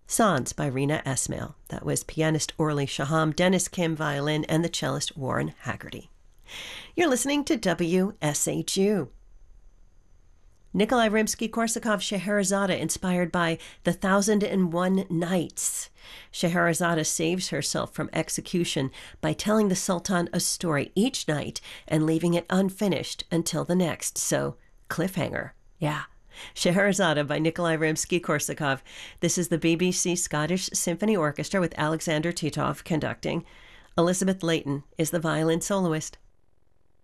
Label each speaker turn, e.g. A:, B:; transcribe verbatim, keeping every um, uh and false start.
A: Sans by Rena Esmail. That was pianist Orly Shaham, Dennis Kim violin, and the cellist Warren Haggerty. You're listening to W S H U. Nikolai Rimsky-Korsakov, Scheherazade, inspired by The Thousand and One Nights. Scheherazade saves herself from execution by telling the Sultan a story each night and leaving it unfinished until the next. So, cliffhanger. Yeah. Scheherazade by Nikolai Rimsky-Korsakov. This is the B B C Scottish Symphony Orchestra with Alexander Titov conducting. Elizabeth Layton is the violin soloist.